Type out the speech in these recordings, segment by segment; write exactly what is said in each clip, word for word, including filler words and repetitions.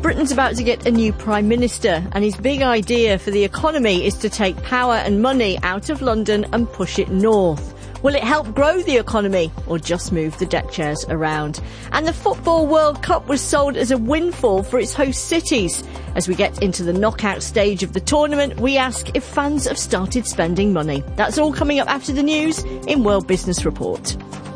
Britain's about to get a new Prime Minister, and his big idea for the economy is to take power and money out of London and push it north. Will it help grow the economy or just move the deck chairs around? And the Football World Cup was sold as a windfall for its host cities. As we get into the knockout stage of the tournament, we ask if fans have started spending money. That's all coming up after the news in World Business Report.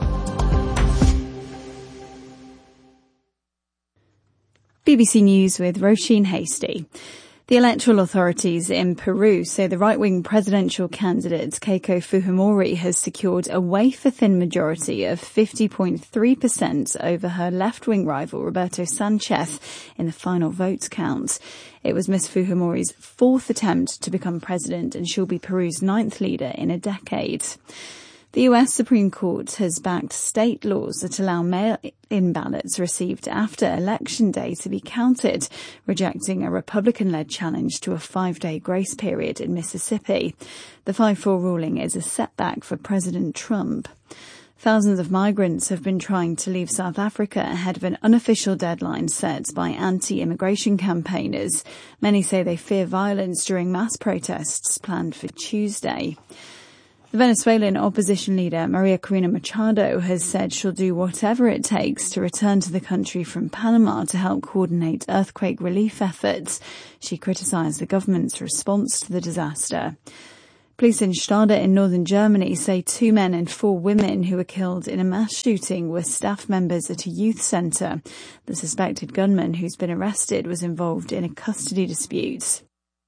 B B C News with Roisin Hasty. The electoral authorities in Peru say the right-wing presidential candidate Keiko Fujimori has secured a wafer-thin majority of fifty point three percent over her left-wing rival Roberto Sanchez in the final votes count. It was Miss Fujimori's fourth attempt to become president, and she'll be Peru's ninth leader in a decade. The U S Supreme Court has backed state laws that allow mail-in ballots received after Election Day to be counted, rejecting a Republican-led challenge to a five-day grace period in Mississippi. The five four ruling is a setback for President Trump. Thousands of migrants have been trying to leave South Africa ahead of an unofficial deadline set by anti-immigration campaigners. Many say they fear violence during mass protests planned for Tuesday. The Venezuelan opposition leader Maria Corina Machado has said she'll do whatever it takes to return to the country from Panama to help coordinate earthquake relief efforts. She criticised the government's response to the disaster. Police in Stade in northern Germany say two men and four women who were killed in a mass shooting were staff members at a youth centre. The suspected gunman who's been arrested was involved in a custody dispute.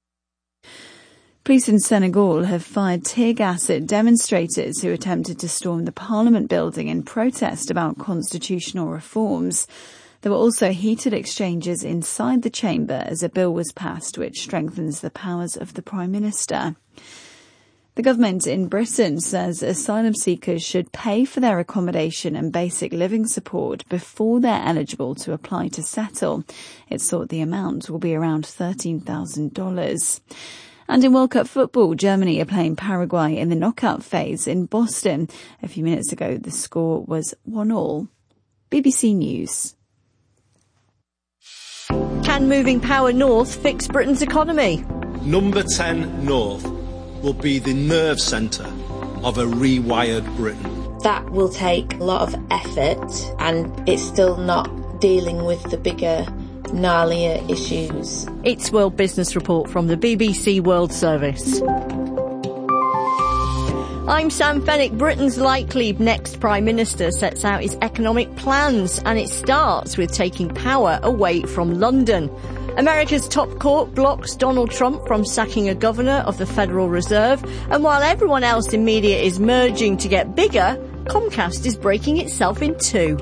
Police in Senegal have fired tear gas at demonstrators who attempted to storm the Parliament building in protest about constitutional reforms. There were also heated exchanges inside the chamber as a bill was passed which strengthens the powers of the Prime Minister. The government in Britain says asylum seekers should pay for their accommodation and basic living support before they're eligible to apply to settle. It's thought the amount will be around thirteen thousand dollars. And in World Cup football, Germany are playing Paraguay in the knockout phase in Boston. A few minutes ago, the score was one all. B B C News. Can moving power north fix Britain's economy? Number ten North will be the nerve centre of a rewired Britain. That will take a lot of effort, and it's still not dealing with the bigger gnarlier issues. It's World Business Report from the B B C World Service. I'm Sam Fennick. Britain's likely next Prime Minister sets out his economic plans, and it starts with taking power away from London. America's top court blocks Donald Trump from sacking a governor of the Federal Reserve, and while everyone else in media is merging to get bigger, Comcast is breaking itself in two.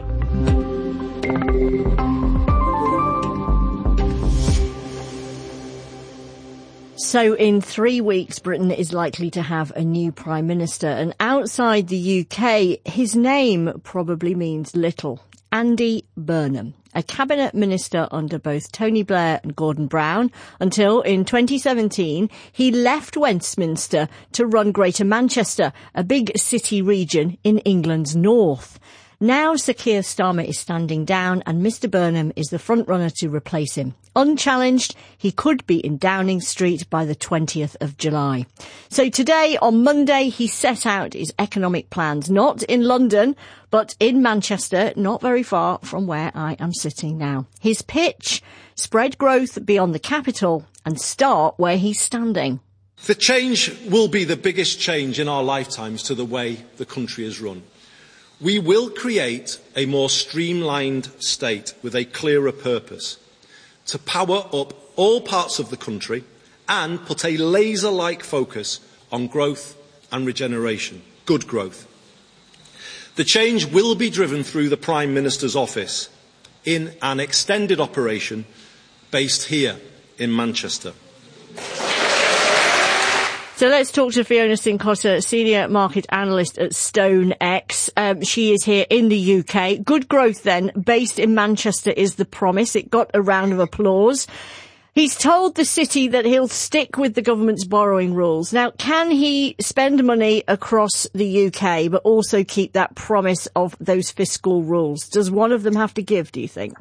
So in three weeks, Britain is likely to have a new Prime Minister, and outside the U K, his name probably means little. Andy Burnham, a cabinet minister under both Tony Blair and Gordon Brown, until in twenty seventeen he left Westminster to run Greater Manchester, a big city region in England's north. Now Sir Keir Starmer is standing down, and Mr Burnham is the front-runner to replace him. Unchallenged, he could be in Downing Street by the twentieth of July. So today, on Monday, he set out his economic plans, not in London, but in Manchester, not very far from where I am sitting now. His pitch: spread growth beyond the capital and start where he's standing. The change will be the biggest change in our lifetimes to the way the country is run. We will create a more streamlined state with a clearer purpose to power up all parts of the country and put a laser-like focus on growth and regeneration, good growth. The change will be driven through the Prime Minister's office in an extended operation based here in Manchester. So let's talk to Fiona Cincotta, Senior Market Analyst at StoneX. Um, she is here in the U K. Good growth then, based in Manchester, is the promise. It got a round of applause. He's told the city that he'll stick with the government's borrowing rules. Now, can he spend money across the U K but also keep that promise of those fiscal rules? Does one of them have to give, do you think?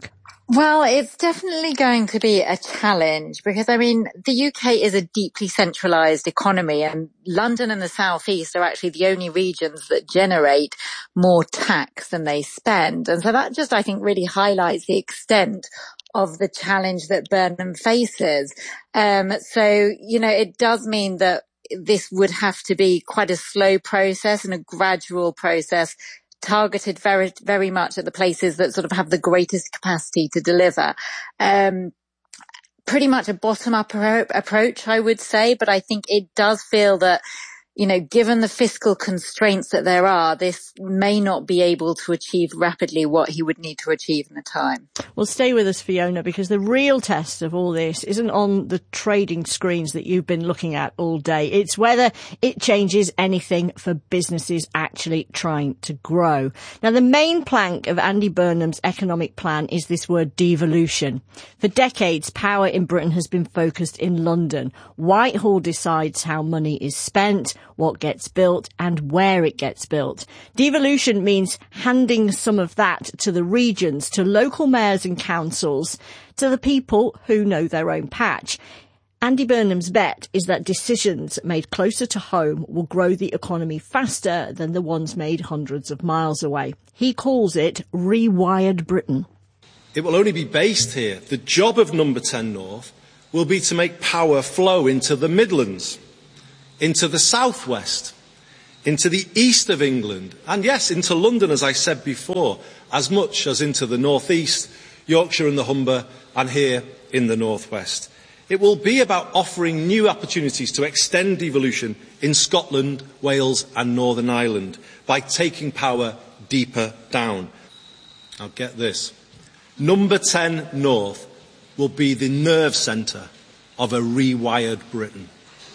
Well, it's definitely going to be a challenge because, I mean, the U K is a deeply centralised economy, and London and the South East are actually the only regions that generate more tax than they spend. And so that just, I think, really highlights the extent of the challenge that Burnham faces. Um, so, you know, it does mean that this would have to be quite a slow process and a gradual process, targeted very, very much at the places that sort of have the greatest capacity to deliver. Um, pretty much a bottom-up appro- approach, I would say, but I think it does feel that, you know, given the fiscal constraints that there are, this may not be able to achieve rapidly what he would need to achieve in the time. Well, stay with us, Fiona, because the real test of all this isn't on the trading screens that you've been looking at all day. It's whether it changes anything for businesses actually trying to grow. Now, the main plank of Andy Burnham's economic plan is this word devolution. For decades, power in Britain has been focused in London. Whitehall decides how money is spent, what gets built and where it gets built. Devolution means handing some of that to the regions, to local mayors and councils, to the people who know their own patch. Andy Burnham's bet is that decisions made closer to home will grow the economy faster than the ones made hundreds of miles away. He calls it Rewired Britain. It will only be based here. The job of Number ten North will be to make power flow into the Midlands, into the southwest, into the east of England, and yes, into London, as I said before, as much as into the northeast, Yorkshire and the Humber, and here in the northwest. It will be about offering new opportunities to extend devolution in Scotland, Wales and Northern Ireland by taking power deeper down. Now get this. Number ten North will be the nerve centre of a rewired Britain.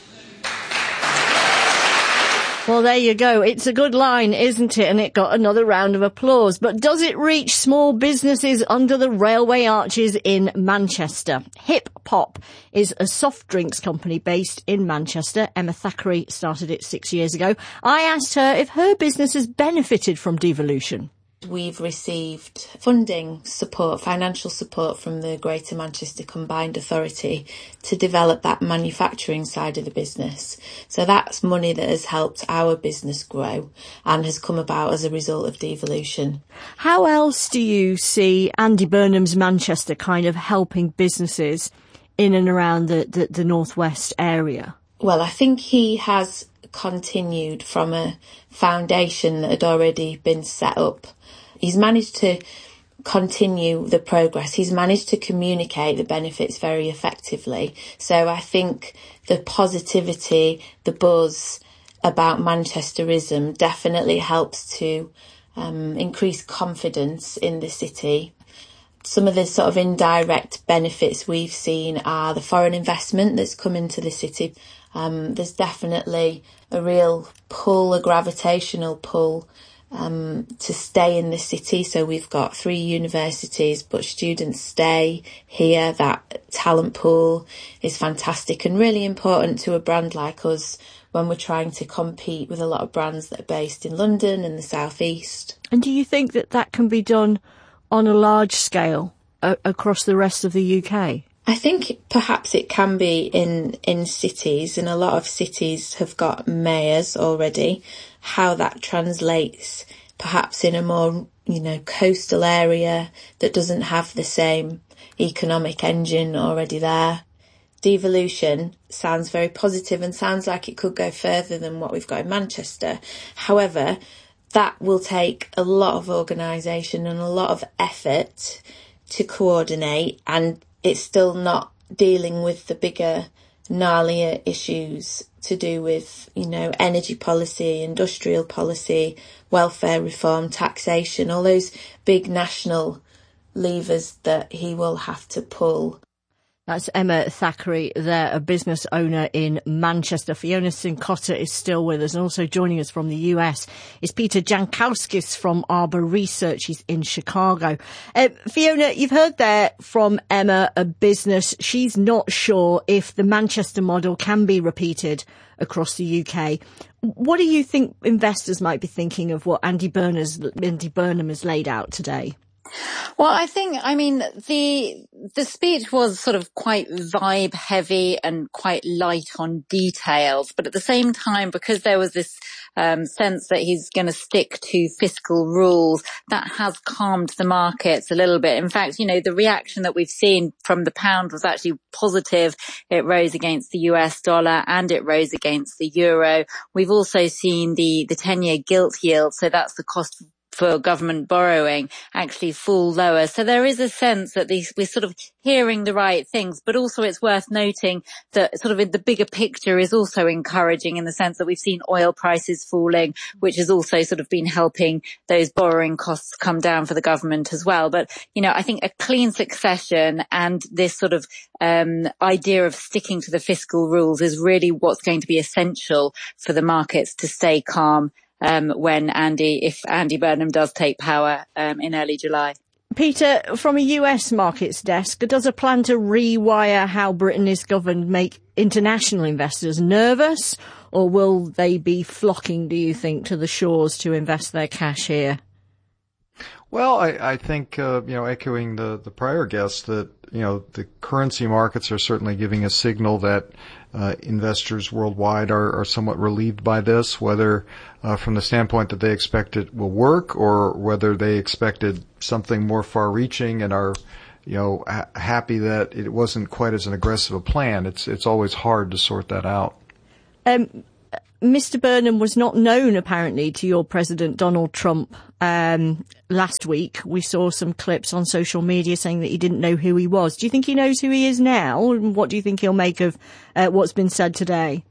Well, there you go. It's a good line, isn't it? And it got another round of applause. But does it reach small businesses under the railway arches in Manchester? Hip Pop is a soft drinks company based in Manchester. Emma Thackeray started it six years ago. I asked her if her business has benefited from devolution. We've received funding support, financial support from the Greater Manchester Combined Authority to develop that manufacturing side of the business. So that's money that has helped our business grow and has come about as a result of devolution. How else do you see Andy Burnham's Manchester kind of helping businesses in and around the, the, the northwest area? Well, I think he has continued from a foundation that had already been set up. He's managed to continue the progress. He's managed to communicate the benefits very effectively. So I think the positivity, the buzz about Manchesterism definitely helps to um, increase confidence in the city. Some of the sort of indirect benefits we've seen are the foreign investment that's come into the city. Um, there's definitely a real pull, a gravitational pull Um, to stay in the city. So we've got three universities, but students stay here. That talent pool is fantastic and really important to a brand like us when we're trying to compete with a lot of brands that are based in London and the South East. And do you think that that can be done on a large scale uh, across the rest of the U K? I think perhaps it can be in, in cities, and a lot of cities have got mayors already. How that translates perhaps in a more, you know, coastal area that doesn't have the same economic engine already there. Devolution sounds very positive and sounds like it could go further than what we've got in Manchester. However, that will take a lot of organisation and a lot of effort to coordinate, and it's still not dealing with the bigger, gnarlier issues to do with, you know, energy policy, industrial policy, welfare reform, taxation, all those big national levers that he will have to pull. That's Emma Thackeray there, a business owner in Manchester. Fiona Cincotta is still with us, and also joining us from the U S is Peter Jankowskis from Arbor Research. He's in Chicago. Uh, Fiona, you've heard there from Emma, a business. She's not sure if the Manchester model can be repeated across the U K. What do you think investors might be thinking of what Andy Burnham's, Andy Burnham has laid out today? Well, I think, I mean, the the speech was sort of quite vibe heavy and quite light on details, but at the same time, because there was this um, sense that he's going to stick to fiscal rules, that has calmed the markets a little bit. In fact, you know, the reaction that we've seen from the pound was actually positive. It rose against the U S dollar and it rose against the euro. We've also seen the the ten-year gilt yield, so that's the cost for government borrowing, actually fall lower. So there is a sense that these, we're sort of hearing the right things, but also it's worth noting that sort of in the bigger picture is also encouraging in the sense that we've seen oil prices falling, which has also sort of been helping those borrowing costs come down for the government as well. But, you know, I think a clean succession and this sort of um idea of sticking to the fiscal rules is really what's going to be essential for the markets to stay calm Um, when Andy, if Andy Burnham does take power um, in early July. Peter, from a U S markets desk, does a plan to rewire how Britain is governed make international investors nervous, or will they be flocking, do you think, to the shores to invest their cash here? Well, I, I think, uh, you know, echoing the, the prior guest, that, you know, the currency markets are certainly giving a signal that uh, investors worldwide are, are somewhat relieved by this, whether uh, from the standpoint that they expect it will work or whether they expected something more far-reaching and are, you know, ha- happy that it wasn't quite as an aggressive a plan. It's, it's always hard to sort that out. Um, Mister Burnham was not known, apparently, to your President Donald Trump um, last week. We saw some clips on social media saying that he didn't know who he was. Do you think he knows who he is now? And what do you think he'll make of uh, what's been said today?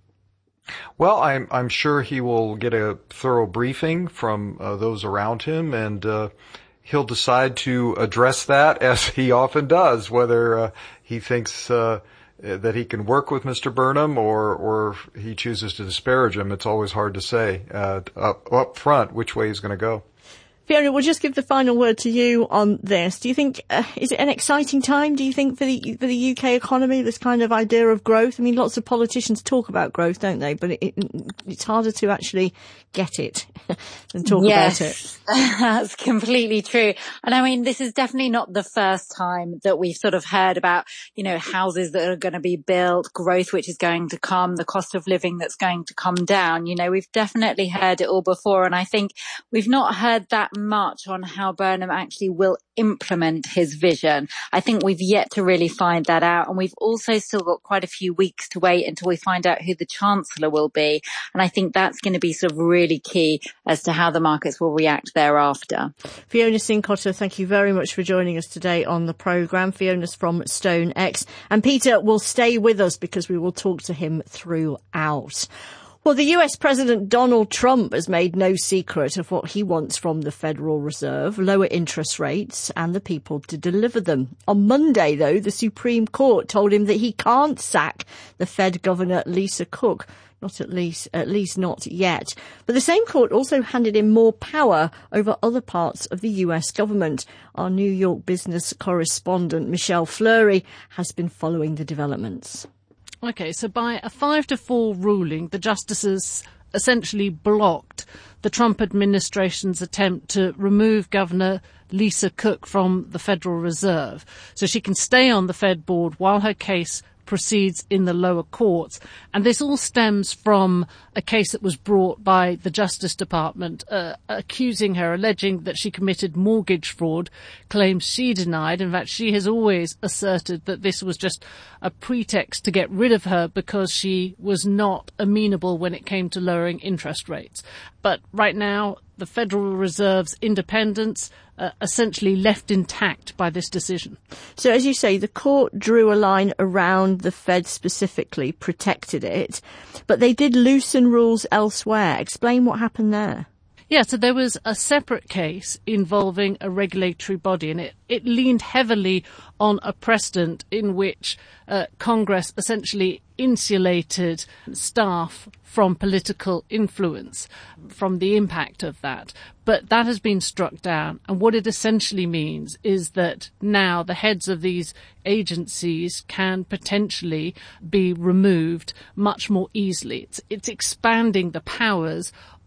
Well, I'm, I'm sure he will get a thorough briefing from uh, those around him, and uh, he'll decide to address that, as he often does, whether uh, he thinks uh, that he can work with Mister Burnham or or he chooses to disparage him. It's always hard to say uh, up, up front which way he's going to go. Fiona, we'll just give the final word to you on this. Do you think, uh, is it an exciting time, do you think, for the for the U K economy, this kind of idea of growth? I mean, lots of politicians talk about growth, don't they? But it, it, it's harder to actually get it than talk yes, about it. That's completely true. And I mean, this is definitely not the first time that we've sort of heard about, you know, houses that are going to be built, growth which is going to come, the cost of living that's going to come down. You know, we've definitely heard it all before. And I think we've not heard that much on how Burnham actually will implement his vision. I think we've yet to really find that out. And we've also still got quite a few weeks to wait until we find out who the Chancellor will be. And I think that's going to be sort of really key as to how the markets will react thereafter. Fiona Cincotta, thank you very much for joining us today on the programme. Fiona's from StoneX. And Peter will stay with us because we will talk to him throughout. Well, the U S President Donald Trump has made no secret of what he wants from the Federal Reserve, lower interest rates and the people to deliver them. On Monday, though, the Supreme Court told him that he can't sack the Fed Governor Lisa Cook. Not at least, at least not yet. But the same court also handed him more power over other parts of the U S government. Our New York business correspondent, Michelle Fleury, has been following the developments. OK, so by a five to four ruling, the justices essentially blocked the Trump administration's attempt to remove Governor Lisa Cook from the Federal Reserve. So she can stay on the Fed board while her case proceeds in the lower courts. And this all stems from a case that was brought by the Justice Department, uh, accusing her, alleging that she committed mortgage fraud, claims she denied. In fact, she has always asserted that this was just a pretext to get rid of her because she was not amenable when it came to lowering interest rates. But right now, the Federal Reserve's independence uh, essentially left intact by this decision. So, as you say, the court drew a line around the Fed specifically, protected it, but they did loosen rules elsewhere. Explain what happened there. Yeah, so there was a separate case involving a regulatory body, and it, it leaned heavily on a precedent in which uh, Congress essentially insulated staff from political influence, from the impact of that. But that has been struck down. And what it essentially means is that now the heads of these agencies can potentially be removed much more easily. It's, it's expanding the powers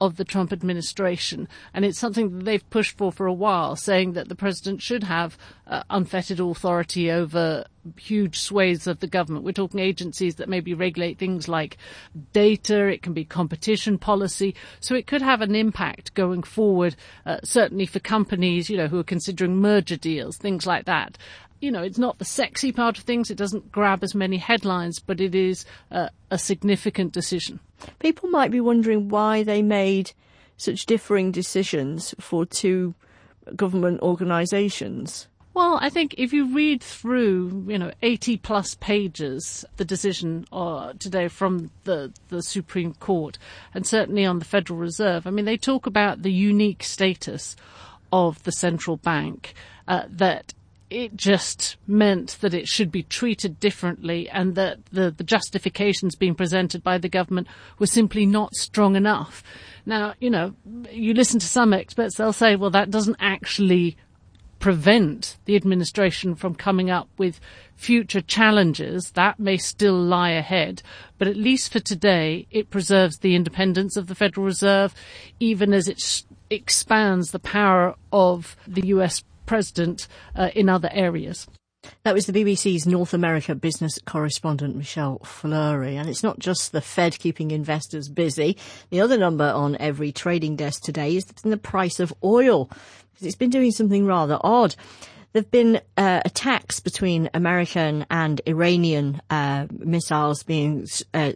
of the Trump administration, and it's something that they've pushed for for a while, saying that the president should have uh, unfettered authority over huge swathes of the government. We're talking agencies that maybe regulate things like data, it can be competition policy, so it could have an impact going forward, uh, certainly for companies, you know, who are considering merger deals, things like that. You know, it's not the sexy part of things, it doesn't grab as many headlines, but it is uh, a significant decision. People might be wondering why they made such differing decisions for two government organisations. Well, I think if you read through, you know, eighty plus pages, the decision uh, today from the, the Supreme Court, and certainly on the Federal Reserve, I mean, they talk about the unique status of the central bank, uh, that it just meant that it should be treated differently, and that the, the justifications being presented by the government were simply not strong enough. Now, you know, you listen to some experts, they'll say, well, that doesn't actually prevent the administration from coming up with future challenges. That may still lie ahead. But at least for today, it preserves the independence of the Federal Reserve, even as it sh- expands the power of the U S president uh, in other areas. That was the B B C's North America business correspondent Michelle Fleury. And it's not just the Fed keeping investors busy. The other number on every trading desk today is the price of oil, because it's been doing something rather odd. There have been uh, attacks between American and Iranian uh, missiles being uh,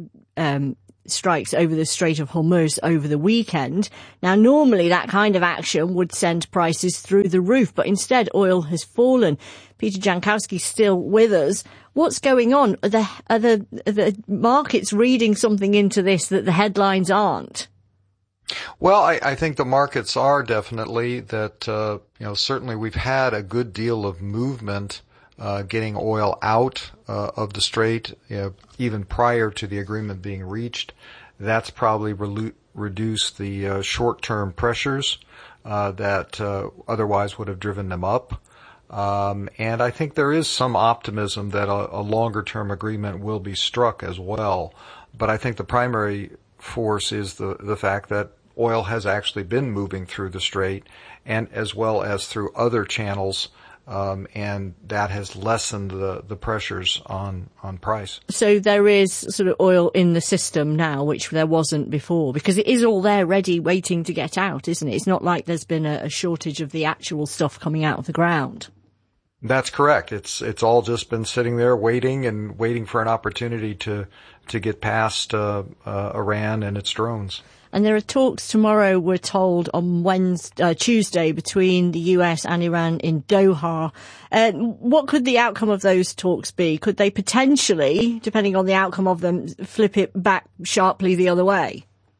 um strikes over the Strait of Hormuz over the weekend. Now, normally that kind of action would send prices through the roof, but instead oil has fallen. Peter Jankowski's still with us. What's going on? Are the, are the, are the markets reading something into this that the headlines aren't? Well, I, I think the markets are definitely that, uh, you know, certainly we've had a good deal of movement Uh, getting oil out uh, of the strait, you know, even prior to the agreement being reached. That's probably re- reduced the uh, short-term pressures uh, that uh, otherwise would have driven them up. Um, and I think there is some optimism that a, a longer-term agreement will be struck as well. But I think the primary force is the, the fact that oil has actually been moving through the strait, and as well as through other channels. Um, and that has lessened the, the pressures on, on price. So there is sort of oil in the system now, which there wasn't before, because it is all there ready, waiting to get out, isn't it? It's not like there's been a, a shortage of the actual stuff coming out of the ground. That's correct. It's, it's all just been sitting there waiting and waiting for an opportunity to, to get past, uh, uh, Iran and its drones. And there are talks tomorrow, we're told, on Wednesday, uh, Tuesday between the U S and Iran in Doha. Uh, what could the outcome of those talks be? Could they potentially, depending on the outcome of them, flip it back sharply the other way?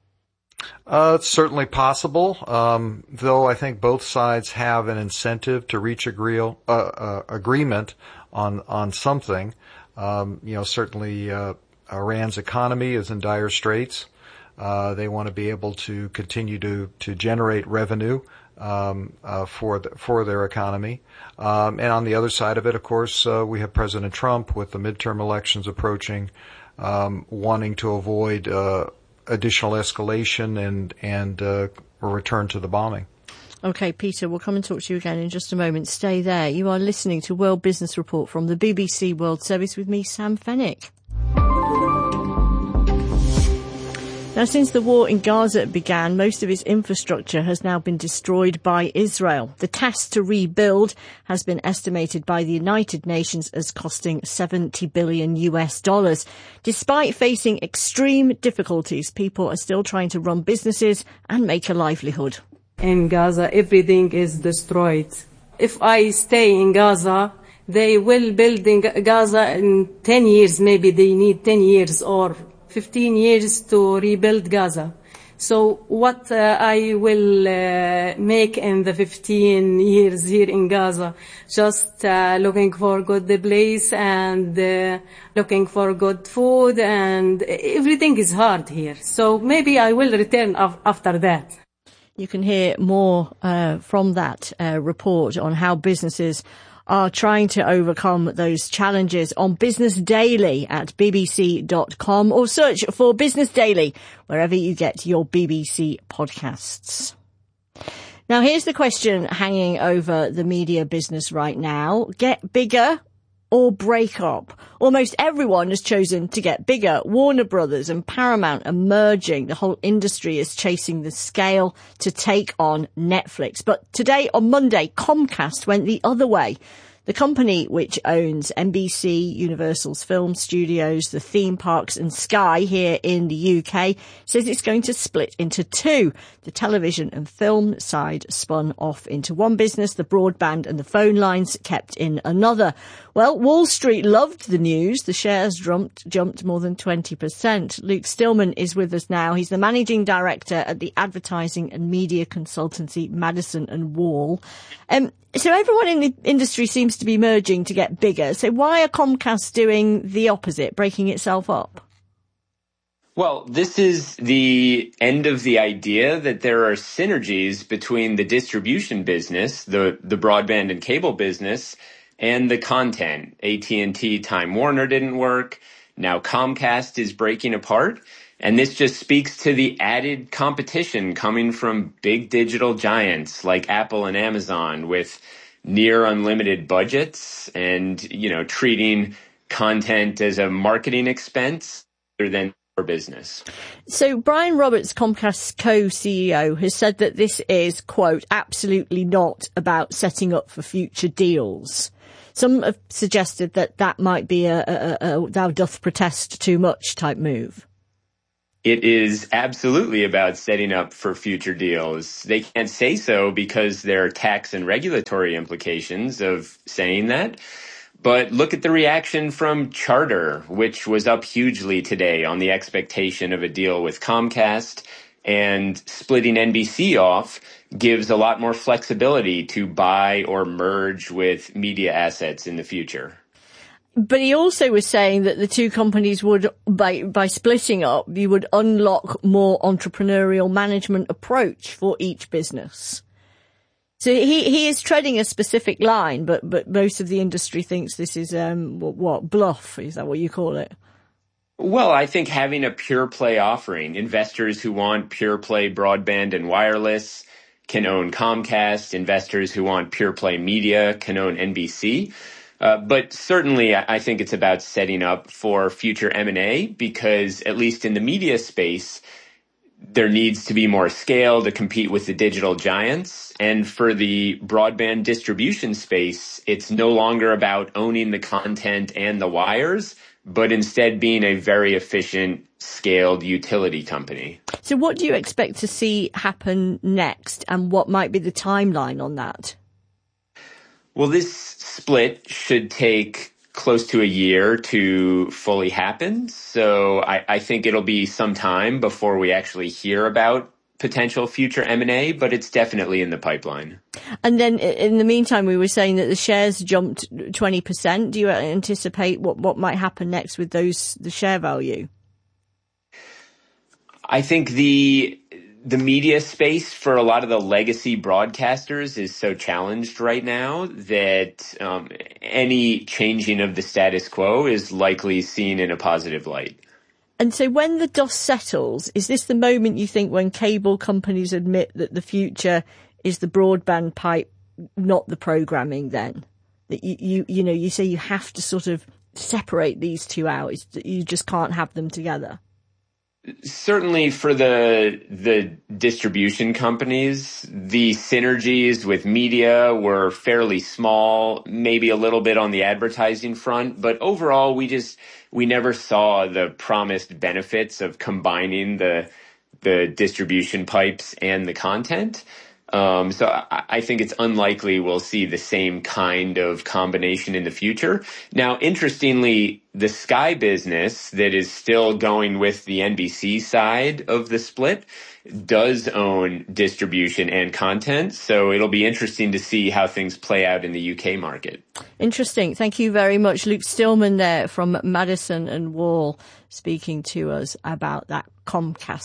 Uh, it's certainly possible, um, though I think both sides have an incentive to reach agree- uh, uh, agreement on on something. Um, you know, certainly uh, Iran's economy is in dire straits. Uh, they want to be able to continue to, to generate revenue, um, uh, for the, for their economy. Um, and on the other side of it, of course, uh, we have President Trump with the midterm elections approaching, um, wanting to avoid, uh, additional escalation and, and, uh, a return to the bombing. Okay, Peter, we'll come and talk to you again in just a moment. Stay there. You are listening to World Business Report from the B B C World Service with me, Sam Fennick. Now, since the war in Gaza began, most of its infrastructure has now been destroyed by Israel. The task to rebuild has been estimated by the United Nations as costing seventy billion U S dollars. Despite facing extreme difficulties, people are still trying to run businesses and make a livelihood. In Gaza, everything is destroyed. If I stay in Gaza, they will build in Gaza in ten years. Maybe they need ten years or fifteen years to rebuild Gaza. So what uh, I will uh, make in the fifteen years here in Gaza, just uh, looking for good place and uh, looking for good food, and everything is hard here. So maybe I will return af- after that. You can hear more uh, from that uh, report on how businesses are trying to overcome those challenges on Business Daily at b b c dot com, or search for Business Daily wherever you get your B B C podcasts. Now, here's the question hanging over the media business right now. Get bigger or break up? Almost everyone has chosen to get bigger. Warner Brothers and Paramount are merging. The whole industry is chasing the scale to take on Netflix. But today, on Monday, Comcast went the other way. The company, which owns N B C, Universal's film studios, the theme parks and Sky here in the U K, says it's going to split into two. The television and film side spun off into one business, the broadband and the phone lines kept in another. Well, Wall Street loved the news. The shares jumped, jumped more than twenty percent. Luke Stillman is with us now. He's the managing director at the advertising and media consultancy Madison and Wall. Um, So everyone in the industry seems to be merging to get bigger. So why are Comcast doing the opposite, breaking itself up? Well, this is the end of the idea that there are synergies between the distribution business, the, the broadband and cable business, and the content. A T and T Time Warner didn't work. Now Comcast is breaking apart. And this just speaks to the added competition coming from big digital giants like Apple and Amazon with near unlimited budgets and, you know, treating content as a marketing expense rather than for business. So Brian Roberts, Comcast's co-C E O, has said that this is, quote, absolutely not about setting up for future deals. Some have suggested that that might be a, a, a thou doth protest too much type move. It is absolutely about setting up for future deals. They can't say so because there are tax and regulatory implications of saying that. But look at the reaction from Charter, which was up hugely today on the expectation of a deal with Comcast, and splitting N B C off gives a lot more flexibility to buy or merge with media assets in the future. But he also was saying that the two companies would, by by splitting up, you would unlock more entrepreneurial management approach for each business. So he, he is treading a specific line, but, but most of the industry thinks this is, um, what, what, bluff? Is that what you call it? Well, I think having a pure play offering, investors who want pure play broadband and wireless can own Comcast. Investors who want pure play media can own N B C. Uh, but certainly, I think it's about setting up for future M and A because, at least in the media space, there needs to be more scale to compete with the digital giants. And for the broadband distribution space, it's no longer about owning the content and the wires, but instead being a very efficient, scaled utility company. So what do you expect to see happen next, and what might be the timeline on that? Well, this split should take close to a year to fully happen. So I, I think it'll be some time before we actually hear about potential future M and A, but it's definitely in the pipeline. And then in the meantime, we were saying that the shares jumped twenty percent. Do you anticipate what, what might happen next with those, the share value? I think the the media space for a lot of the legacy broadcasters is so challenged right now that um, any changing of the status quo is likely seen in a positive light. And so when the dust settles, is this the moment you think when cable companies admit that the future is the broadband pipe, not the programming then? That you, you, you know, you say you have to sort of separate these two out. You just can't have them together. Certainly for the the distribution companies, the synergies with media were fairly small, maybe a little bit on the advertising front, but overall we just we never saw the promised benefits of combining the the distribution pipes and the content. Um, so I, I think it's unlikely we'll see the same kind of combination in the future. Now, interestingly, the Sky business that is still going with the N B C side of the split does own distribution and content. So it'll be interesting to see how things play out in the U K market. Interesting. Thank you very much. Luke Stillman there from Madison and Wall speaking to us about that Comcast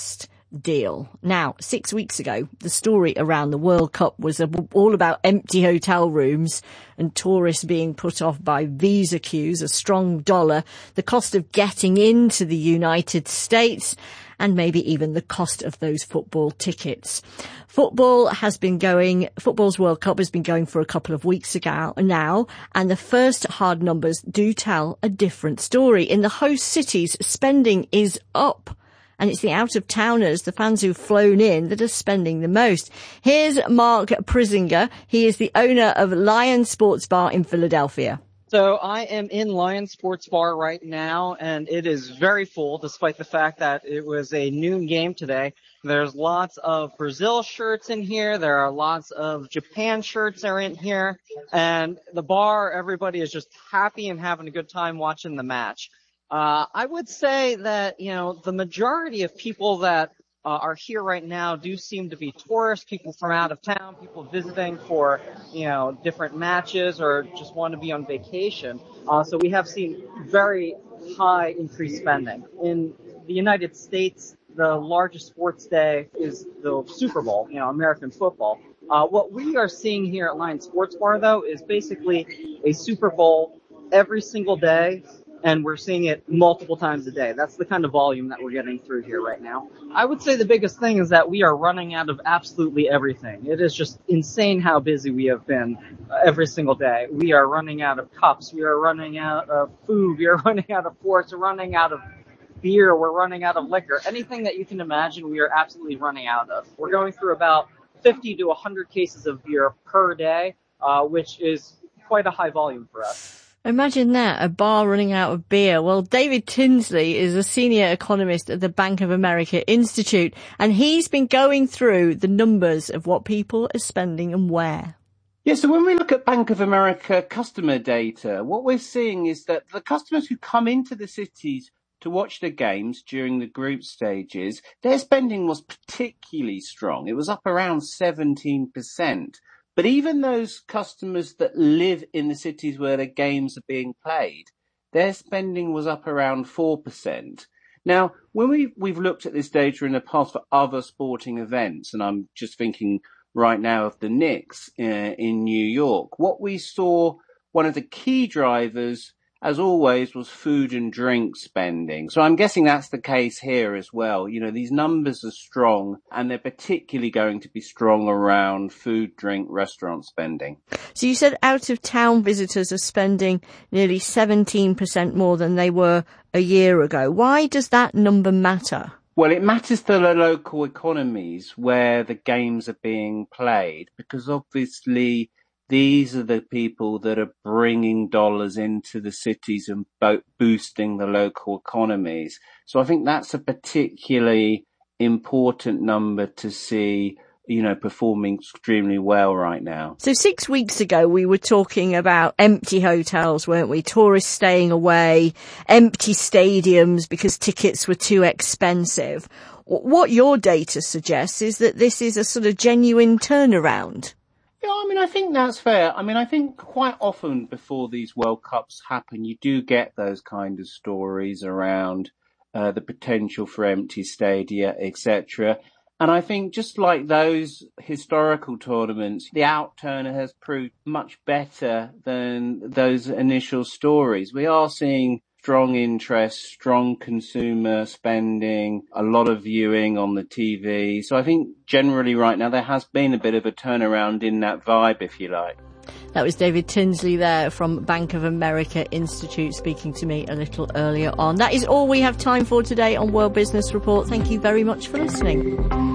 deal. Now, six weeks ago, the story around the World Cup was all about empty hotel rooms and tourists being put off by visa queues, a strong dollar, the cost of getting into the United States, and maybe even the cost of those football tickets. Football has been going, football's World Cup has been going for a couple of weeks ago now, and the first hard numbers do tell a different story. In the host cities, spending is up. And it's the out-of-towners, the fans who've flown in, that are spending the most. Here's Mark Prisinger. He is the owner of Lion Sports Bar in Philadelphia. So I am in Lion Sports Bar right now, and it is very full, despite the fact that it was a noon game today. There's lots of Brazil shirts in here. There are lots of Japan shirts are in here. And the bar, everybody is just happy and having a good time watching the match. Uh, I would say that, you know, the majority of people that uh, are here right now do seem to be tourists, people from out of town, people visiting for, you know, different matches or just want to be on vacation. Uh, so we have seen very high increased spending. In the United States, the largest sports day is the Super Bowl, you know, American football. Uh, what we are seeing here at Lion Sports Bar, though, is basically a Super Bowl every single day. And we're seeing it multiple times a day. That's the kind of volume that we're getting through here right now. I would say the biggest thing is that we are running out of absolutely everything. It is just insane how busy we have been every single day. We are running out of cups. We are running out of food. We are running out of forks. We're running out of beer. We're running out of liquor. Anything that you can imagine, we are absolutely running out of. We're going through about fifty to one hundred cases of beer per day, uh, which is quite a high volume for us. Imagine that, a bar running out of beer. Well, David Tinsley is a senior economist at the Bank of America Institute, and he's been going through the numbers of what people are spending and where. Yeah, so when we look at Bank of America customer data, what we're seeing is that the customers who come into the cities to watch the games during the group stages, their spending was particularly strong. It was up around seventeen percent. But even those customers that live in the cities where the games are being played, their spending was up around four percent. Now, when we, we've looked at this data in the past for other sporting events, and I'm just thinking right now of the Knicks uh, in New York, what we saw, one of the key drivers, as always, was food and drink spending. So I'm guessing that's the case here as well. You know, these numbers are strong, and they're particularly going to be strong around food, drink, restaurant spending. So you said out-of-town visitors are spending nearly seventeen percent more than they were a year ago. Why does that number matter? Well, it matters to the local economies where the games are being played, because obviously these are the people that are bringing dollars into the cities and bo- boosting the local economies. So I think that's a particularly important number to see, you know, performing extremely well right now. So six weeks ago, we were talking about empty hotels, weren't we? Tourists staying away, empty stadiums because tickets were too expensive. What your data suggests is that this is a sort of genuine turnaround. Yeah, I mean, I think that's fair. I mean, I think quite often before these World Cups happen, you do get those kind of stories around uh, the potential for empty stadia, et cetera. And I think just like those historical tournaments, the outturn has proved much better than those initial stories. We are seeing strong interest, strong consumer spending, a lot of viewing on the T V. So I think generally right now there has been a bit of a turnaround in that vibe, if you like. That was David Tinsley there from Bank of America Institute speaking to me a little earlier on. That is all we have time for today on World Business Report. Thank you very much for listening.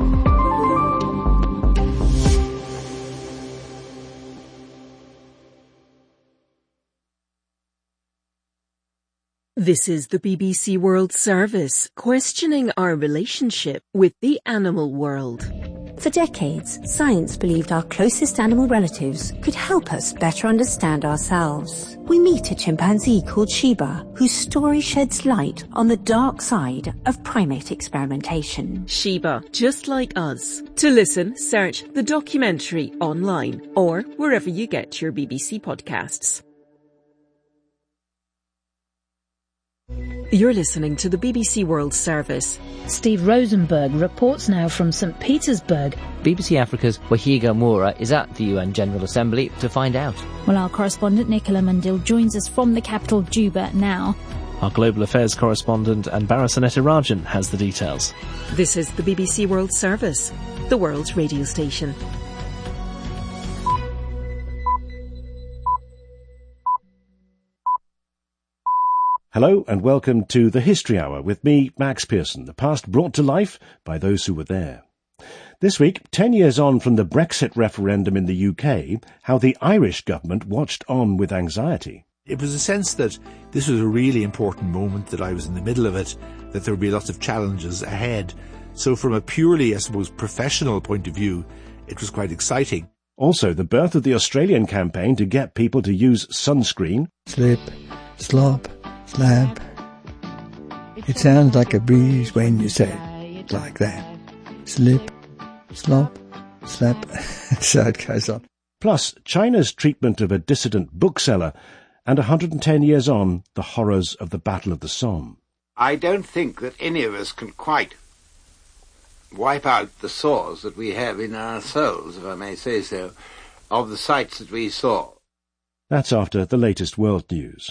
This is the B B C World Service, questioning our relationship with the animal world. For decades, science believed our closest animal relatives could help us better understand ourselves. We meet a chimpanzee called Sheba, whose story sheds light on the dark side of primate experimentation. Sheba, just like us. To listen, search the documentary online or wherever you get your B B C podcasts. You're listening to the B B C World Service. Steve Rosenberg reports now from Saint Petersburg. B B C Africa's Wahiga Moura is at the U N General Assembly to find out. Well, our correspondent Nicola Mundil joins us from the capital, Juba, now. Our global affairs correspondent Anbara Sanetarajan has the details. This is the B B C World Service, the world's radio station. Hello and welcome to the History Hour with me, Max Pearson, the past brought to life by those who were there. This week, ten years on from the Brexit referendum in the U K, how the Irish government watched on with anxiety. It was a sense that this was a really important moment, that I was in the middle of it, that there would be lots of challenges ahead. So from a purely, I suppose, professional point of view, it was quite exciting. Also, the birth of the Australian campaign to get people to use sunscreen. Slip, slop, slab. It sounds like a breeze when you say it like that. Slip, slop, slap. So it goes on. Plus, China's treatment of a dissident bookseller, and one hundred ten years on, the horrors of the Battle of the Somme. I don't think that any of us can quite wipe out the sores that we have in our souls, if I may say so, of the sights that we saw. That's after the latest world news.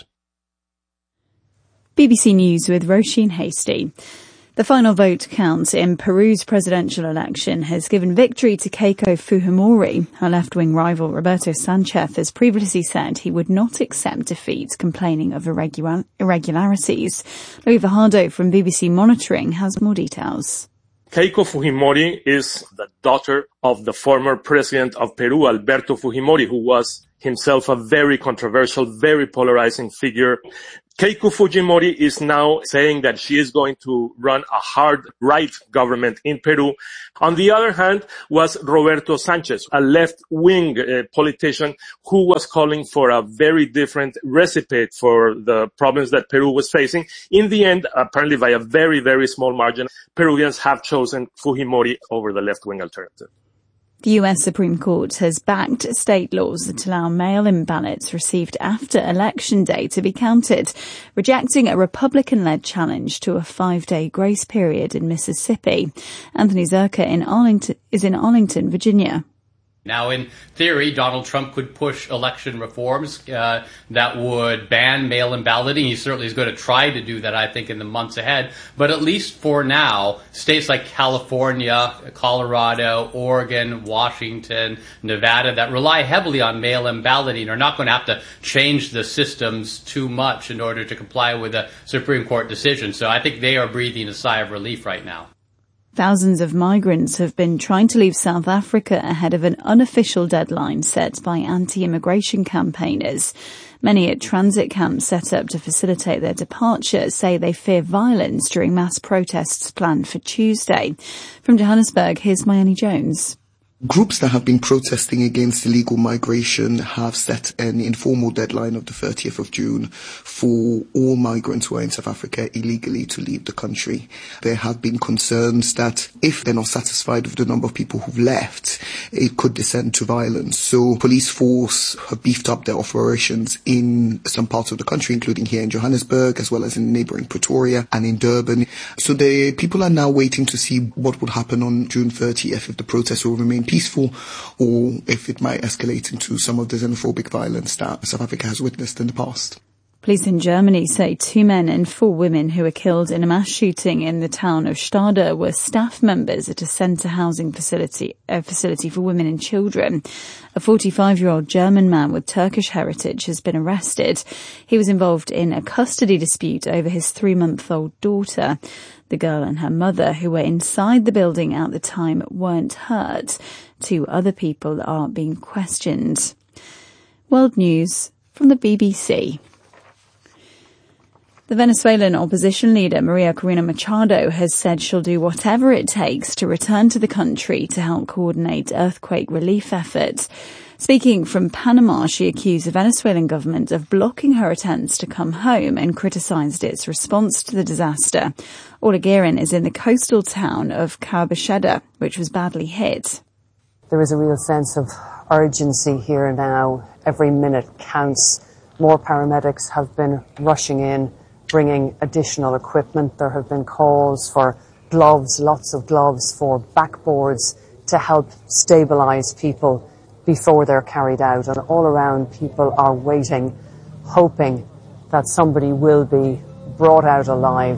B B C News with Roisin Hastie. The final vote count in Peru's presidential election has given victory to Keiko Fujimori. Her left-wing rival Roberto Sanchez has previously said he would not accept defeat, complaining of irregular- irregularities. Louis Fajardo from B B C Monitoring has more details. Keiko Fujimori is the daughter of the former president of Peru, Alberto Fujimori, who was himself a very controversial, very polarizing figure. Keiko Fujimori is now saying that she is going to run a hard right government in Peru. On the other hand was Roberto Sanchez, a left-wing uh, politician who was calling for a very different recipe for the problems that Peru was facing. In the end, apparently by a very, very small margin, Peruvians have chosen Fujimori over the left-wing alternative. The U S Supreme Court has backed state laws that allow mail-in ballots received after Election Day to be counted, rejecting a Republican-led challenge to a five-day grace period in Mississippi. Anthony Zerka in Arlington, is in Arlington, Virginia. Now, in theory, Donald Trump could push election reforms uh, that would ban mail-in balloting. He certainly is going to try to do that, I think, in the months ahead. But at least for now, states like California, Colorado, Oregon, Washington, Nevada that rely heavily on mail-in balloting are not going to have to change the systems too much in order to comply with a Supreme Court decision. So I think they are breathing a sigh of relief right now. Thousands of migrants have been trying to leave South Africa ahead of an unofficial deadline set by anti-immigration campaigners. Many at transit camps set up to facilitate their departure say they fear violence during mass protests planned for Tuesday. From Johannesburg, here's Mayani Jones. Groups that have been protesting against illegal migration have set an informal deadline of the thirtieth of June for all migrants who are in South Africa illegally to leave the country. There have been concerns that if they're not satisfied with the number of people who've left, it could descend to violence. So police force have beefed up their operations in some parts of the country, including here in Johannesburg, as well as in neighbouring Pretoria and in Durban. So the people are now waiting to see what would happen on June thirtieth, if the protests will remain peaceful or if it might escalate into some of the xenophobic violence that South Africa has witnessed in the past. Police in Germany say two men and four women who were killed in a mass shooting in the town of Stade were staff members at a centre housing facility, a facility for women and children. A forty-five-year-old German man with Turkish heritage has been arrested. He was involved in a custody dispute over his three-month-old daughter. The girl and her mother, who were inside the building at the time, weren't hurt. Two other people are being questioned. World News from the B B C. The Venezuelan opposition leader Maria Corina Machado has said she'll do whatever it takes to return to the country to help coordinate earthquake relief efforts. Speaking from Panama, she accused the Venezuelan government of blocking her attempts to come home and criticised its response to the disaster. Ola Guerin is in the coastal town of Carbacheda, which was badly hit. There is a real sense of urgency here now. Every minute counts. More paramedics have been rushing in. bringing additional equipment. There have been calls for gloves, lots of gloves, for backboards to help stabilise people before they're carried out. And all around, people are waiting, hoping that somebody will be brought out alive.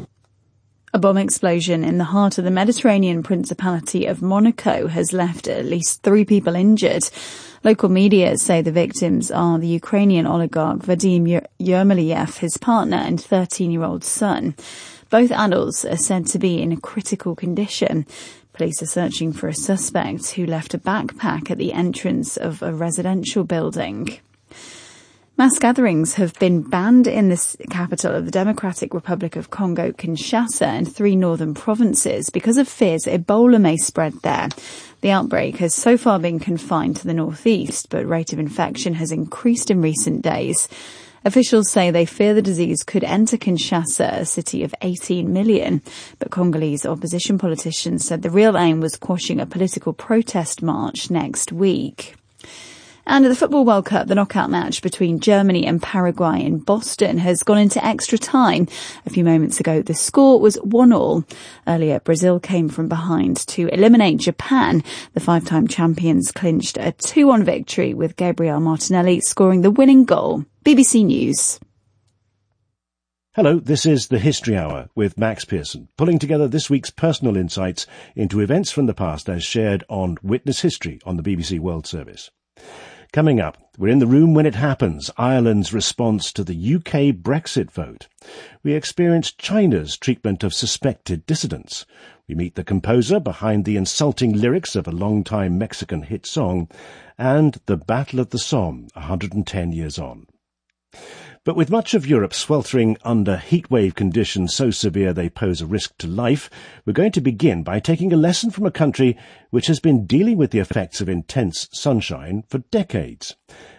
A bomb explosion in the heart of the Mediterranean Principality of Monaco has left at least three people injured. Local media say the victims are the Ukrainian oligarch Vadim Yermoliev, his partner and thirteen-year-old son. Both adults are said to be in a critical condition. Police are searching for a suspect who left a backpack at the entrance of a residential building. Mass gatherings have been banned in the capital of the Democratic Republic of Congo, Kinshasa, and three northern provinces because of fears Ebola may spread there. The outbreak has so far been confined to the northeast, but rate of infection has increased in recent days. Officials say they fear the disease could enter Kinshasa, a city of eighteen million, but Congolese opposition politicians said the real aim was quashing a political protest march next week. And at the Football World Cup, the knockout match between Germany and Paraguay in Boston has gone into extra time. A few moments ago, the score was one all. Earlier, Brazil came from behind to eliminate Japan. The five-time champions clinched a two one victory with Gabriel Martinelli scoring the winning goal. B B C News. Hello, this is the History Hour with Max Pearson, pulling together this week's personal insights into events from the past as shared on Witness History on the B B C World Service. Coming up, we're in the room when it happens, Ireland's response to the U K Brexit vote. We experience China's treatment of suspected dissidents. We meet the composer behind the insulting lyrics of a long-time Mexican hit song, and the Battle of the Somme, one hundred ten years on. But with much of Europe sweltering under heatwave conditions so severe they pose a risk to life, we're going to begin by taking a lesson from a country which has been dealing with the effects of intense sunshine for decades.